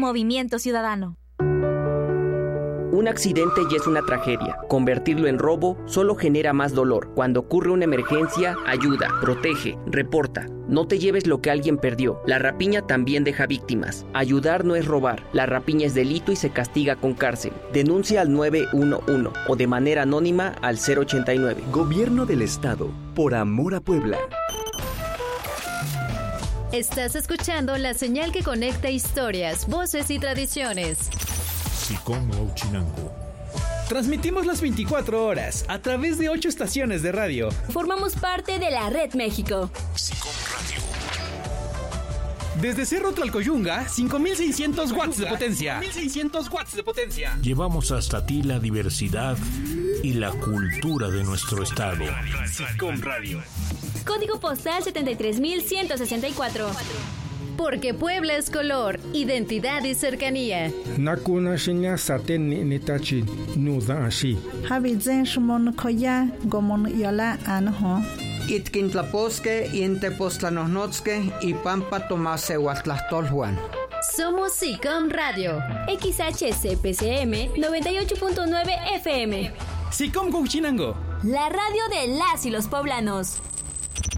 Movimiento Ciudadano. Un accidente ya es una tragedia. Convertirlo en robo solo genera más dolor. Cuando ocurre una emergencia, ayuda, protege, reporta. No te lleves lo que alguien perdió. La rapiña también deja víctimas. Ayudar no es robar. La rapiña es delito y se castiga con cárcel. Denuncia al 911 o de manera anónima al 089. Gobierno del Estado, por amor a Puebla. Estás escuchando la señal que conecta historias, voces y tradiciones. SICOM Huachinango. Transmitimos las 24 horas a través de 8 estaciones de radio. Formamos parte de la Red México. SICOM Radio. Desde Cerro Tlalcoyunga, 5,600 watts de potencia. 5,600 watts de potencia. Llevamos hasta ti la diversidad y la cultura de nuestro estado. SICOM Radio. Código postal 73,164. Porque Puebla es color, identidad y cercanía. Nakuna shinya saten nitachi nuda ashi. Habizen shmon koya gomon yola anho. Itkintlaposque intepostlanosnotske y pampa tomase huatlastolhuan. Somos SICOM Radio. XHCPCM 98.9 FM. SICOM Huachinango. La radio de las y los poblanos.